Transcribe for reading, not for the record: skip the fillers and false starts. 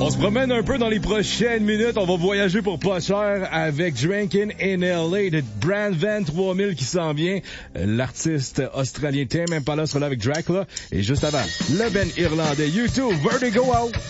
On se promène un peu dans les prochaines minutes. On va voyager pour pas cher avec Drinkin' in LA de Brand Van 3000 qui s'en vient. L'artiste australien Tame Impala sera là avec Dracula. Et juste avant, le band irlandais U2, Vertigo Out.